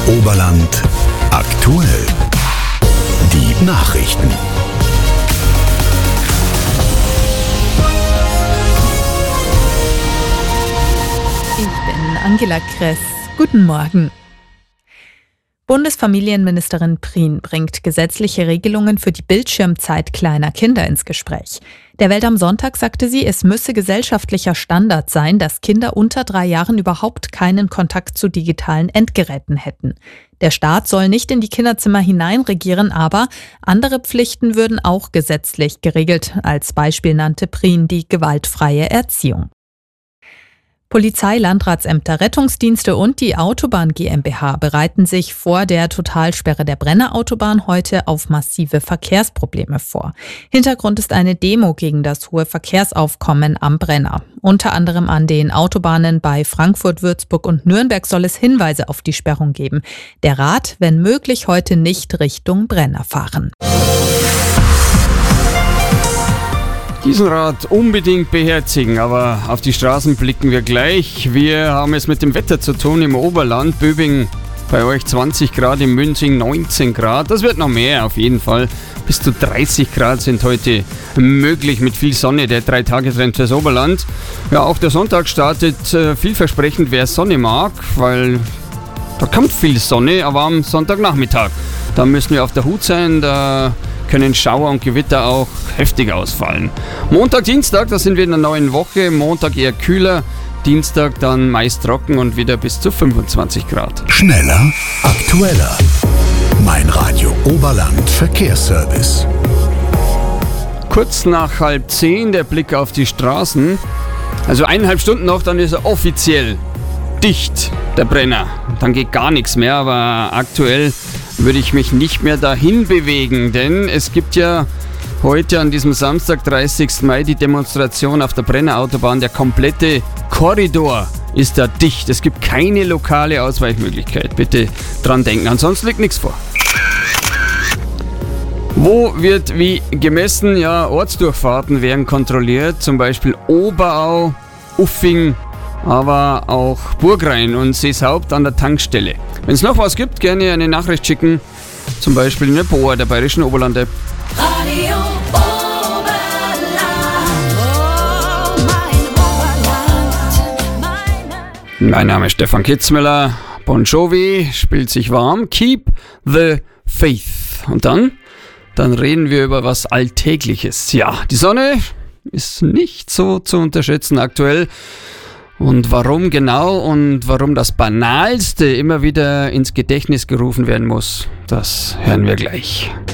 Oberland aktuell. Die Nachrichten. Ich bin Angela Kress. Guten Morgen. Bundesfamilienministerin Prien bringt gesetzliche Regelungen für die Bildschirmzeit kleiner Kinder ins Gespräch. Der Welt am Sonntag sagte sie, es müsse gesellschaftlicher Standard sein, dass Kinder unter 3 Jahren überhaupt keinen Kontakt zu digitalen Endgeräten hätten. Der Staat soll nicht in die Kinderzimmer hineinregieren, aber andere Pflichten würden auch gesetzlich geregelt. Als Beispiel nannte Prien die gewaltfreie Erziehung. Polizei, Landratsämter, Rettungsdienste und die Autobahn GmbH bereiten sich vor der Totalsperre der Brenner Autobahn heute auf massive Verkehrsprobleme vor. Hintergrund ist eine Demo gegen das hohe Verkehrsaufkommen am Brenner. Unter anderem an den Autobahnen bei Frankfurt, Würzburg und Nürnberg soll es Hinweise auf die Sperrung geben. Der Rat, wenn möglich, heute nicht Richtung Brenner fahren. Diesen Rat unbedingt beherzigen, aber auf die Straßen blicken wir gleich. Wir haben es mit dem Wetter zu tun im Oberland. Böbing bei euch 20 Grad, in Münzing 19 Grad. Das wird noch mehr auf jeden Fall. Bis zu 30 Grad sind heute möglich mit viel Sonne. Der 3-Tage-Trend fürs Oberland. Ja, auch der Sonntag startet vielversprechend, wer Sonne mag, weil da kommt viel Sonne, aber am Sonntagnachmittag. Da müssen wir auf der Hut sein, da können Schauer und Gewitter auch heftig ausfallen. Montag, Dienstag, da sind wir in der neuen Woche. Montag eher kühler, Dienstag dann meist trocken und wieder bis zu 25 Grad. Schneller, aktueller. Mein Radio Oberland Verkehrsservice. Kurz nach 9:30 der Blick auf die Straßen. Also 1,5 Stunden noch, dann ist er offiziell dicht, der Brenner. Dann geht gar nichts mehr, aber aktuell würde ich mich nicht mehr dahin bewegen, denn es gibt ja heute an diesem Samstag, 30. Mai, die Demonstration auf der Brenner Autobahn. Der komplette Korridor ist da dicht. Es gibt keine lokale Ausweichmöglichkeit. Bitte dran denken, ansonsten liegt nichts vor. Wo wird wie gemessen? Ja, Ortsdurchfahrten werden kontrolliert, zum Beispiel Oberau, Uffing, aber auch Burgrain und Seeshaupt an der Tankstelle. Wenn es noch was gibt, gerne eine Nachricht schicken, zum Beispiel in der BOA, der Bayerischen Oberlande. Radio Oberland, oh, mein Oberland, Mein Name ist Stefan Kitzmüller. Bon Jovi spielt sich warm. Keep the faith. Und dann reden wir über was Alltägliches. Ja, die Sonne ist nicht so zu unterschätzen aktuell. Und warum genau und warum das Banalste immer wieder ins Gedächtnis gerufen werden muss, das hören wir gleich.